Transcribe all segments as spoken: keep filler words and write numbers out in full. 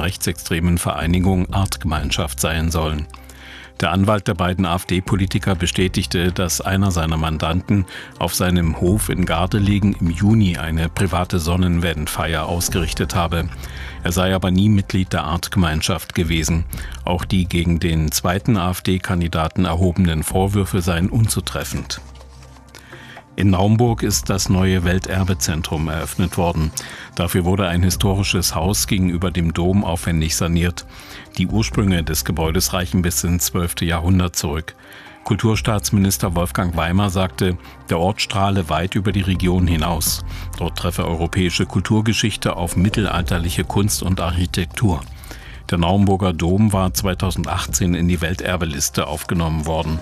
rechtsextremen Vereinigung Artgemeinschaft seien sollen. Der Anwalt der beiden AfD-Politiker bestätigte, dass einer seiner Mandanten auf seinem Hof in Gardelegen im Juni eine private Sonnenwendfeier ausgerichtet habe. Er sei aber nie Mitglied der Artgemeinschaft gewesen. Auch die gegen den zweiten AfD-Kandidaten erhobenen Vorwürfe seien unzutreffend. In Naumburg ist das neue Welterbezentrum eröffnet worden. Dafür wurde ein historisches Haus gegenüber dem Dom aufwendig saniert. Die Ursprünge des Gebäudes reichen bis ins zwölfte Jahrhundert zurück. Kulturstaatsminister Wolfgang Weimer sagte, der Ort strahle weit über die Region hinaus. Dort treffe europäische Kulturgeschichte auf mittelalterliche Kunst und Architektur. Der Naumburger Dom war zweitausendachtzehn in die Welterbeliste aufgenommen worden.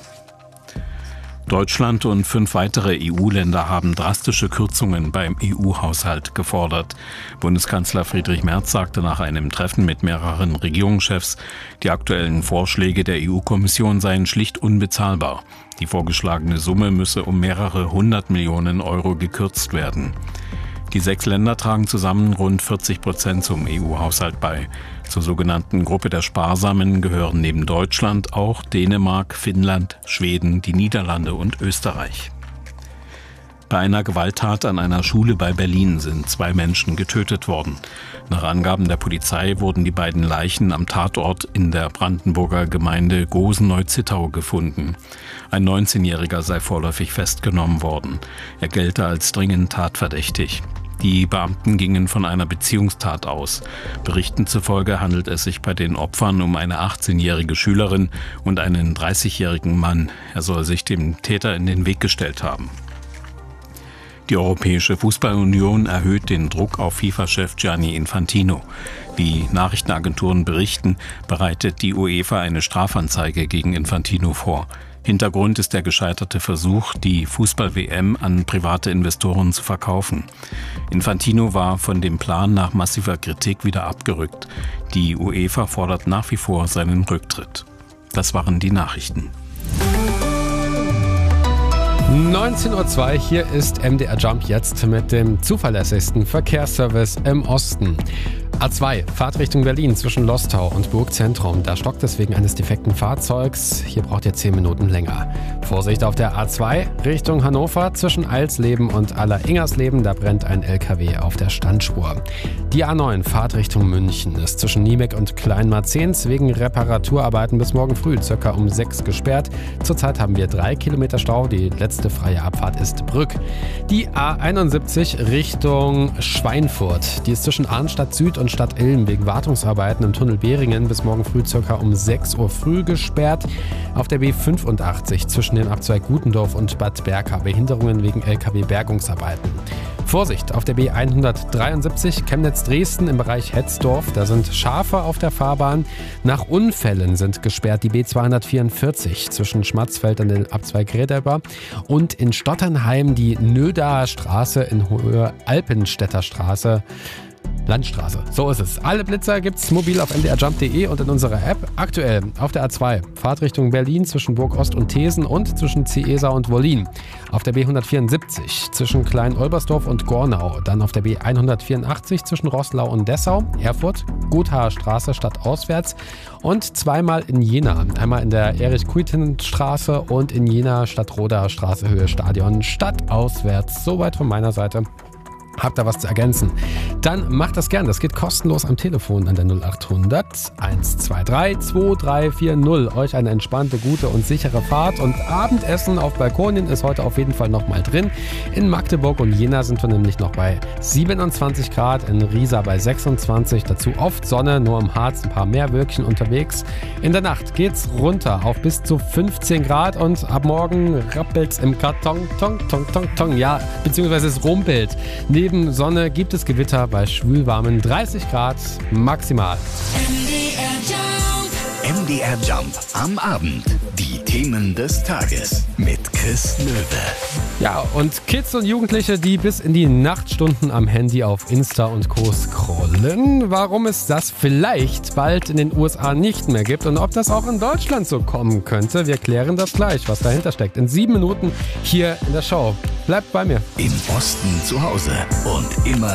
Deutschland und fünf weitere E U-Länder haben drastische Kürzungen beim E U-Haushalt gefordert. Bundeskanzler Friedrich Merz sagte nach einem Treffen mit mehreren Regierungschefs, die aktuellen Vorschläge der E U-Kommission seien schlicht unbezahlbar. Die vorgeschlagene Summe müsse um mehrere hundert Millionen Euro gekürzt werden. Die sechs Länder tragen zusammen rund vierzig Prozent zum E U-Haushalt bei. Zur sogenannten Gruppe der Sparsamen gehören neben Deutschland auch Dänemark, Finnland, Schweden, die Niederlande und Österreich. Bei einer Gewalttat an einer Schule bei Berlin sind zwei Menschen getötet worden. Nach Angaben der Polizei wurden die beiden Leichen am Tatort in der Brandenburger Gemeinde Gosen-Neuzittau gefunden. Ein neunzehnjähriger sei vorläufig festgenommen worden. Er gelte als dringend tatverdächtig. Die Beamten gingen von einer Beziehungstat aus. Berichten zufolge handelt es sich bei den Opfern um eine achtzehnjährige Schülerin und einen dreißigjährigen Mann. Er soll sich dem Täter in den Weg gestellt haben. Die Europäische Fußballunion erhöht den Druck auf FIFA-Chef Gianni Infantino. Wie Nachrichtenagenturen berichten, bereitet die UEFA eine Strafanzeige gegen Infantino vor. Hintergrund ist der gescheiterte Versuch, die Fußball-W M an private Investoren zu verkaufen. Infantino war von dem Plan nach massiver Kritik wieder abgerückt. Die UEFA fordert nach wie vor seinen Rücktritt. Das waren die Nachrichten. neunzehn Uhr zwei, hier ist M D R Jump jetzt mit dem zuverlässigsten Verkehrsservice im Osten. A zwei, Fahrtrichtung Berlin zwischen Lostau und Burgzentrum. Da stockt es wegen eines defekten Fahrzeugs. Hier braucht ihr zehn Minuten länger. Vorsicht auf der A zwei, Richtung Hannover zwischen Eilsleben und Aller-Ingersleben. Da brennt ein L K W auf der Standspur. Die A neun, Fahrtrichtung München, ist zwischen Niemek und Kleinmarzens wegen Reparaturarbeiten bis morgen früh circa um sechs gesperrt. Zurzeit haben wir drei Kilometer Stau. Die letzte freie Abfahrt ist Brück. Die A einundsiebzig Richtung Schweinfurt. Die ist zwischen Arnstadt Süd und Stadt Ilm wegen Wartungsarbeiten im Tunnel Behringen bis morgen früh ca. um sechs Uhr früh gesperrt. Auf der B fünfundachtzig zwischen dem Abzweig Gutendorf und Bad Berka Behinderungen wegen L K W-Bergungsarbeiten. Vorsicht auf der B hundertdreiundsiebzig Chemnitz-Dresden im Bereich Hetzdorf. Da sind Schafe auf der Fahrbahn. Nach Unfällen sind gesperrt die B zweihundertvierundvierzig zwischen Schmatzfeld und dem Abzweig Redeber und in Stotternheim die Nödaer Straße in Höhe Alpenstädter Straße. Landstraße. So ist es. Alle Blitzer gibt's mobil auf m d r jump punkt d e und in unserer App. Aktuell auf der A zwei, Fahrtrichtung Berlin zwischen Burg Ost und Thesen und zwischen Ciesa und Wollin. Auf der B hundertvierundsiebzig zwischen Klein-Olbersdorf und Gornau. Dann auf der B hundertvierundachtzig zwischen Roßlau und Dessau. Erfurt, Gothaer Straße stadtauswärts und zweimal in Jena. Einmal in der Erich-Kuitin-Straße und in Jena Stadtroder Straße Höhe Stadion stadtauswärts. Soweit von meiner Seite. Habt ihr was zu ergänzen? Dann macht das gern. Das geht kostenlos am Telefon an der null achthundert eins zwei drei zwei drei vier null. Euch eine entspannte, gute und sichere Fahrt. Und Abendessen auf Balkonien ist heute auf jeden Fall nochmal drin. In Magdeburg und Jena sind wir nämlich noch bei siebenundzwanzig Grad, in Riesa bei sechsundzwanzig. Dazu oft Sonne, nur im Harz ein paar mehr Wölkchen unterwegs. In der Nacht geht's runter auf bis zu fünfzehn Grad und ab morgen rappelt's im Karton. Tong, tong, tong, tong. Ja, beziehungsweise es rumpelt. Neben Sonne gibt es Gewitter bei schwülwarmen dreißig Grad maximal. M D R Jump am Abend. Die Themen des Tages mit Chris Löwe. Ja, und Kids und Jugendliche, die bis in die Nachtstunden am Handy auf Insta und Co. scrollen. Warum es das vielleicht bald in den U S A nicht mehr gibt und ob das auch in Deutschland so kommen könnte. Wir klären das gleich, was dahinter steckt. In sieben Minuten hier in der Show. Bleibt bei mir. Im Osten zu Hause und immer